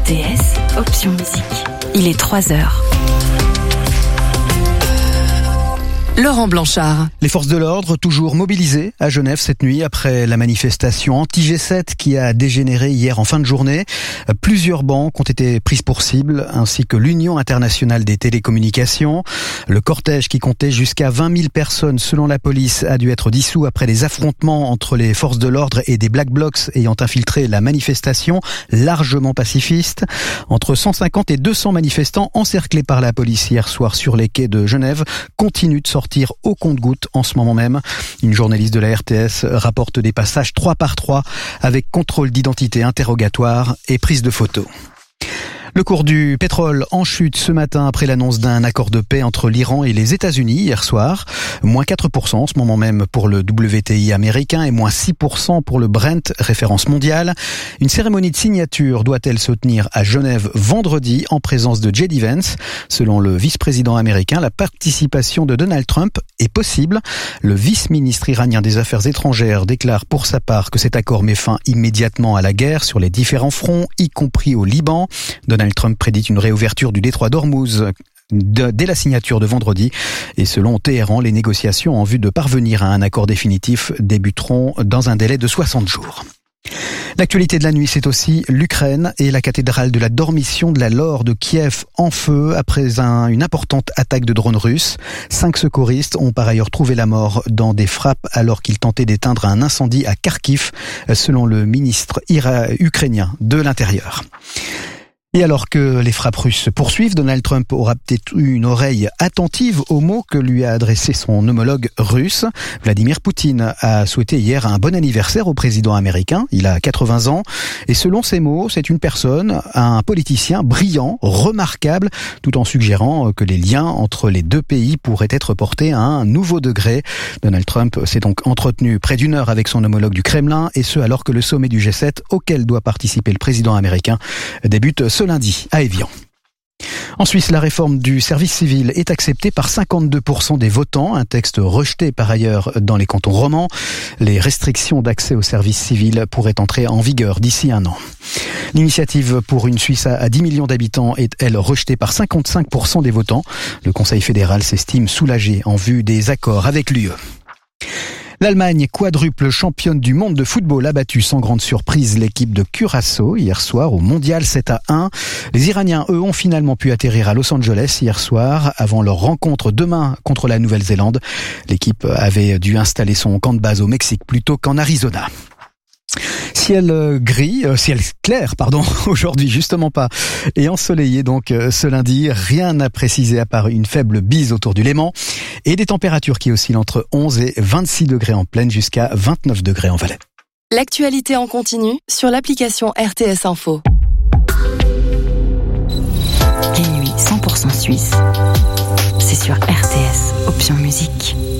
RTS, option musique. Il est 3h. Laurent Blanchard. Les forces de l'ordre toujours mobilisées à Genève cette nuit après la manifestation anti-G7 qui a dégénéré hier en fin de journée. Plusieurs banques ont été prises pour cible ainsi que l'Union internationale des télécommunications. Le cortège qui comptait jusqu'à 20 000 personnes selon la police a dû être dissous après des affrontements entre les forces de l'ordre et des Black Blocs ayant infiltré la manifestation largement pacifiste. Entre 150 et 200 manifestants encerclés par la police hier soir sur les quais de Genève continuent de sortir au compte-gouttes en ce moment même. Une journaliste de la RTS rapporte des passages 3 par 3 avec contrôle d'identité, interrogatoire et prise de photos. Le cours du pétrole en chute ce matin après l'annonce d'un accord de paix entre l'Iran et les États-Unis hier soir. Moins 4% en ce moment même pour le WTI américain et moins 6% pour le Brent, référence mondiale. Une cérémonie de signature doit-elle se tenir à Genève vendredi en présence de J.D. Vance. Selon le vice-président américain, la participation de Donald Trump est possible. Le vice-ministre iranien des Affaires étrangères déclare pour sa part que cet accord met fin immédiatement à la guerre sur les différents fronts, y compris au Liban. Donald Trump prédit une réouverture du détroit d'Ormuz dès la signature de vendredi. Et selon Téhéran, les négociations en vue de parvenir à un accord définitif débuteront dans un délai de 60 jours. L'actualité de la nuit, c'est aussi l'Ukraine et la cathédrale de la Dormition de la Laure de Kiev en feu après une importante attaque de drones russes. 5 secouristes ont par ailleurs trouvé la mort dans des frappes alors qu'ils tentaient d'éteindre un incendie à Kharkiv, selon le ministre ukrainien de l'Intérieur. Et alors que les frappes russes se poursuivent, Donald Trump aura peut-être eu une oreille attentive aux mots que lui a adressé son homologue russe. Vladimir Poutine a souhaité hier un bon anniversaire au président américain. Il a 80 ans. Et selon ses mots, c'est une personne, un politicien brillant, remarquable, tout en suggérant que les liens entre les deux pays pourraient être portés à un nouveau degré. Donald Trump s'est donc entretenu près d'une heure avec son homologue du Kremlin, et ce alors que le sommet du G7, auquel doit participer le président américain, débute ce lundi à Évian. En Suisse, la réforme du service civil est acceptée par 52% des votants, un texte rejeté par ailleurs dans les cantons romans. Les restrictions d'accès au service civil pourraient entrer en vigueur d'ici un an. L'initiative pour une Suisse à 10 millions d'habitants est, elle, rejetée par 55% des votants. Le Conseil fédéral s'estime soulagé en vue des accords avec l'UE. L'Allemagne, quadruple championne du monde de football, a battu sans grande surprise l'équipe de Curaçao hier soir au Mondial 7-1. Les Iraniens, eux, ont finalement pu atterrir à Los Angeles hier soir avant leur rencontre demain contre la Nouvelle-Zélande. L'équipe avait dû installer son camp de base au Mexique plutôt qu'en Arizona. Ciel clair, aujourd'hui justement pas, et ensoleillé donc ce lundi, rien à préciser à part une faible bise autour du Léman, et des températures qui oscillent entre 11 et 26 degrés en plaine jusqu'à 29 degrés en Valais. L'actualité en continu sur l'application RTS Info. Les nuits 100% suisses, c'est sur RTS, option musique.